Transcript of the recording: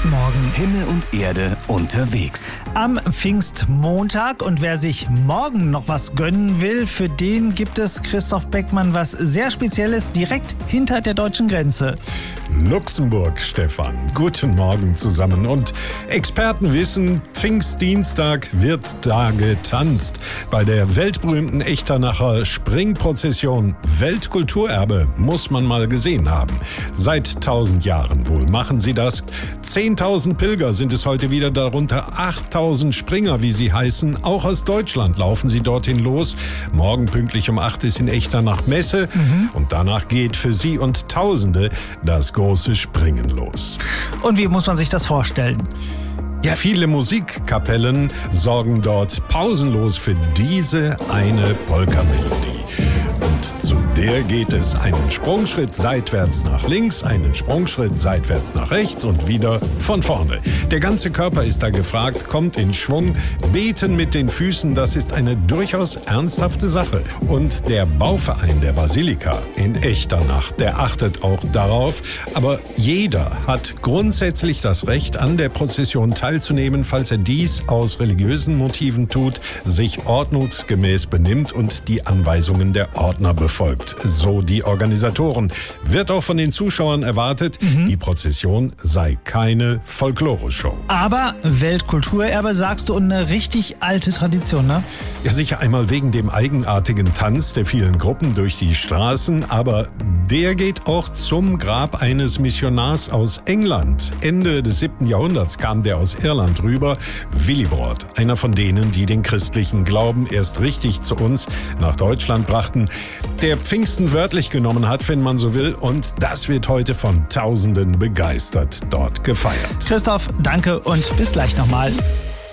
Guten Morgen. Himmel und Erde unterwegs. Am Pfingstmontag, und wer sich morgen noch was gönnen will, für den gibt es, Christoph Beckmann, was sehr Spezielles direkt hinter der deutschen Grenze. Luxemburg, Stefan. Guten Morgen zusammen. Und Experten wissen, Pfingstdienstag wird da getanzt. Bei der weltberühmten Echternacher Springprozession, Weltkulturerbe, muss man mal gesehen haben. Seit 1000 Jahren wohl machen sie das. 10.000 Pilger sind es heute wieder, darunter 8.000 Springer, wie sie heißen. Auch aus Deutschland laufen sie dorthin los. Morgen pünktlich um 8 ist in Echternach Messe. Und danach geht für sie und Tausende das große Springen los. Und wie muss man sich das vorstellen? Ja, viele Musikkapellen sorgen dort pausenlos für diese eine Polka-Melodie. Und zu der geht es einen Sprungschritt seitwärts nach links, einen Sprungschritt seitwärts nach rechts und wieder von vorne. Der ganze Körper ist da gefragt, kommt in Schwung. Beten mit den Füßen, das ist eine durchaus ernsthafte Sache. Und der Bauverein der Basilika in Echternach, der achtet auch darauf. Aber jeder hat grundsätzlich das Recht, an der Prozession teilzunehmen, falls er dies aus religiösen Motiven tut, sich ordnungsgemäß benimmt und die Anweisungen der Ordner befolgt. So die Organisatoren. Wird auch von den Zuschauern erwartet, die Prozession sei keine Folklore-Show. Aber Weltkulturerbe, sagst du, und eine richtig alte Tradition, ne? Ja, sicher einmal wegen dem eigenartigen Tanz der vielen Gruppen durch die Straßen, aber der geht auch zum Grab eines Missionars aus England. Ende des 7. Jahrhunderts kam der aus Irland rüber, Willibrord, einer von denen, die den christlichen Glauben erst richtig zu uns nach Deutschland brachten, der Pfingsten wörtlich genommen hat, wenn man so will, und das wird heute von Tausenden begeistert dort gefeiert. Christoph, danke und bis gleich nochmal.